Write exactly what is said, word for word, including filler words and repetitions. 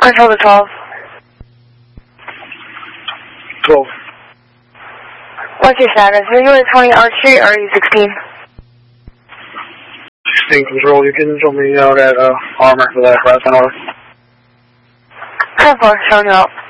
Control to twelve. twelve. What's your status? Are you at twenty Arch Street or are you sixteen? sixteen Control, you can show me out at uh, Armour for that last hour. ten four, showing you out.